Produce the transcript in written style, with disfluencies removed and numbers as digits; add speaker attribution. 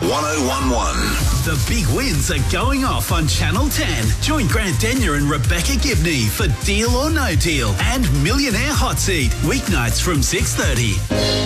Speaker 1: 1011.
Speaker 2: The big wins are going off on Channel 10. Join Grant Denyer and Rebecca Gibney for Deal or No Deal and Millionaire Hot Seat, weeknights from 6:30.